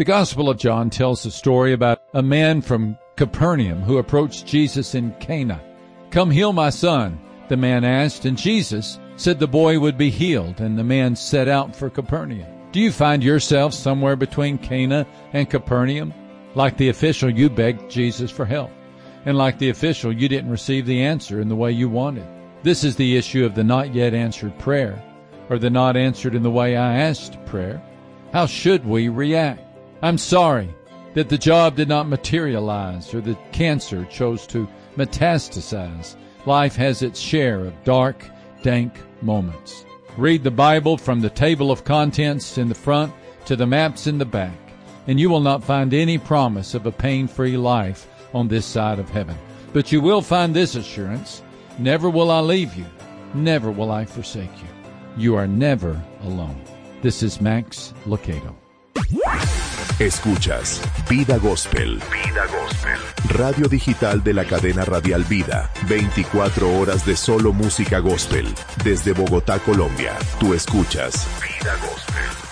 The Gospel of John tells the story about a man from Capernaum who approached Jesus in Cana. "Come heal my son," the man asked, and Jesus said the boy would be healed, and the man set out for Capernaum. Do you find yourself somewhere between Cana and Capernaum? Like the official, you begged Jesus for help. And like the official, you didn't receive the answer in the way you wanted. This is the issue of the not yet answered prayer, or the not answered in the way I asked prayer. How should we react? I'm sorry that the job did not materialize, or the cancer chose to metastasize. Life has its share of dark, dank moments. Read the Bible from the table of contents in the front to the maps in the back, and you will not find any promise of a pain-free life on this side of heaven. But you will find this assurance: never will I leave you, never will I forsake you. You are never alone. This is Max Lucado. Escuchas Vida Gospel. Vida Gospel. Radio digital de la cadena radial Vida. 24 horas de solo música gospel. Desde Bogotá, Colombia. Tú escuchas Vida Gospel.